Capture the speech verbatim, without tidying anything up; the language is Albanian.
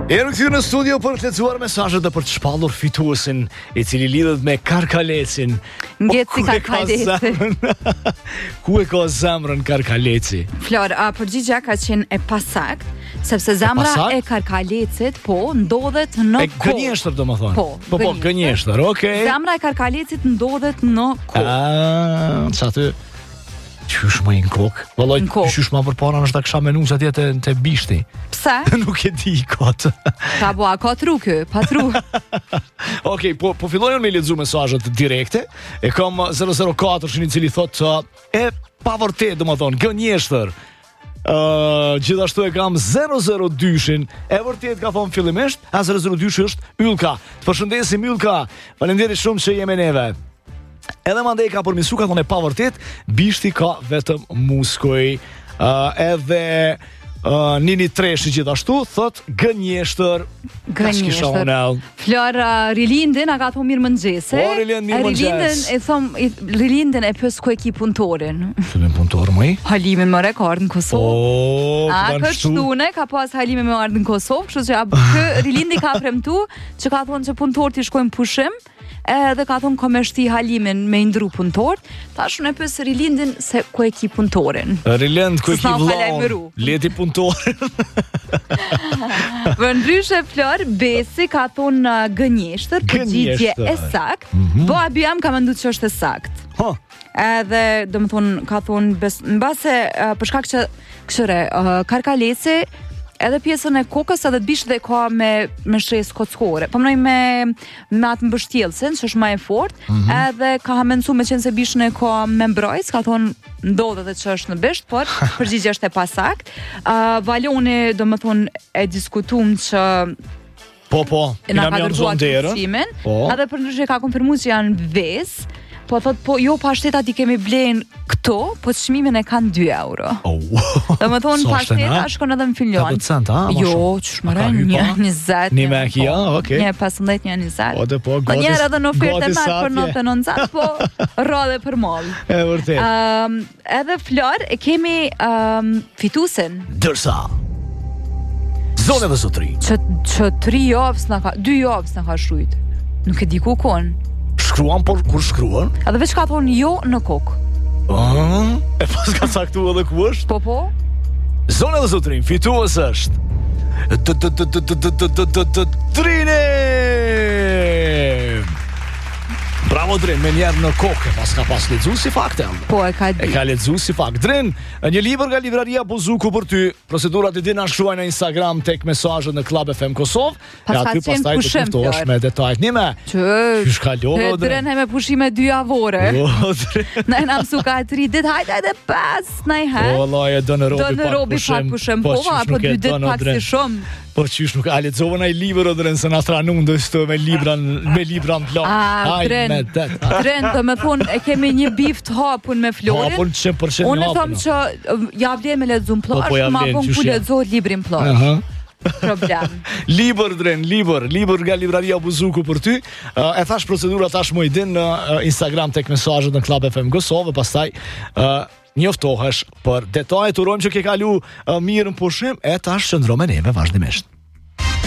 E në këtyrë në studio për të lecuar mesazhet dhe për të shpallur fituesin i cili lidhet me Karkalecin. Ngeci Karkaleci. Ku e ka zemrën Karkaleci? Flor, a përgjigja ka qenë e pasakt, sepse zemra e, e Karkalecit po ndodhet në e kohë. E gënjeshtër do më thonë. Po, po, po gënjeshtër, okej. Okay. Zemra e Karkalecit ndodhet në kohë. Ah, ça ty qysh më i në kokë? Vallaj, qysh më përpara nështë ta kisha menu që atje të, të bishti. Pse? Nuk e di i kotë. Ta bo, a ka tru kë, pa tru. Okej, okay, po, po fillojnë me i lexu mesazhet direkte. E kam zero zero katër shini cili thot uh, e pa vërtet, do më thonë, gënjeshtër. Uh, gjithashtu e kam zero zero dy-shin, e vërtet ka thonë fillimisht, a zero zero dy-shi është Ylka. Të përshëndesim Ylka, faleminderit shumë që jemi neve. Edhe mandej ka përmisu, ka thonë e pa vërtet, bishti ka vetëm muskoj. Uh, edhe uh, Nini Treshi gjithashtu thot gënjeshtër. Gënjeshtër. Flor, uh, Rilindin a ka thonë mirë mëngjese. O, Rilindin mirë mëngjes. Rilindin e thonë, Rilindin e pës ku e ki punëtorin. Shëllin punëtor, mëj? Halime më rekord në Kosovë. O, a, kështune, ka pas Halime më ardhë në Kosovë, kështu që kë Rilindi ka premtu, që ka thonë që punëtor t'i shkojnë pushim, edhe ka thonë ko me shti Halimin me indru punëtor, ta shune pësë Rilindin se ku e ki punëtorin. Rilend, ku e ki vlaun, leti punëtorin. Vëndryshe Flor, Besi ka thonë uh, gënjeshtër, përgjigje e sakt, mm-hmm. Po abi jam ka mëndu që është e sakt. Ha. Edhe, do më thonë, ka thonë, bes, në base, uh, përshka që këshëre, uh, Karkaleci, edhe pjesën e kokës edhe të bishtë dhe ka me, me shtres kockore. Po mënoj me, me atë mbështjelësin, që është ma e fort, mm-hmm. Edhe ka mencu me qenë se bishën e ka me mbrojës, ka thonë ndodhe dhe që është në bisht, por përgjigje është e pasakt. Uh, Valoni, do më thonë, e diskutum që Po, po, na ka dërguar përcimin, po. Edhe për ndryshe ka konfirmu që janë ves. Po thot, po jo pa shtetat i kemi blen këto, po çmimin e kanë dy euro. Oh. Do më thonë pa shteta shkon edhe në filion. katëdhjetë cent, a? Jo, që shmëren, një njëzet. Një me kia, okej. Një pesëmbëdhjetë, një njëzet. O, dhe po, gotis. Njerë edhe në ofertë e marë për nëtë e nëndzat, po rrode për mollë. E vërtet. Um, edhe Flor, e kemi um, fitusin. Dërsa. Zone dhe zotri. Që, që tri javës në ka, dy javës në ka shrujt. Nuk e di ku konë. Shkruan, por kur shkruan? Edhe veç ka thonë jo në kokë. Ah, e pas ka saktu edhe ku është? Po, po. Zone dhe zotrin, fitues është Trini! Bravo Drin, me njerë në kokë, pas ka pas ledzu si fakte. Po, e ka di. E ka ledzu si fakt. Drin, një libër nga livraria Buzuku për ty. Procedurat i din na shkruaj në Instagram tek mesazhet në Club F M Kosovë. Pas ka qenë pushim, Flor. Me detajt. Nime, qysh kalove, Drin. Drin, he me pushime dy javore. O, Drin. Na e na mësu ka tri dit, hajt, hajde pas, na i he. O, Allah, e do në robi, do në robi pak pushim. Po, apo dy dit pak si shumë. Po qysh nuk a lexova ai libër o Dren se na stranun do të me libra me libra në plan. Ai me det. Dren, do të thonë e kemi një bif të hapun me Florin. Hapun cent për cent. Unë them që ja vlen me lexuar plosh, ma po ku lexohet librin plosh. Aha. Problem. Libër Dren, libër, libër nga livraria Buzuku për ty. Uh, e thash procedura tash më i din në uh, Instagram tek mesazhet në Club F M Kosovë, pastaj uh, njoftohesh për detajet. Urojmë që ke kalu uh, mirë në pushim, e tash qëndro me neve vazhdimisht.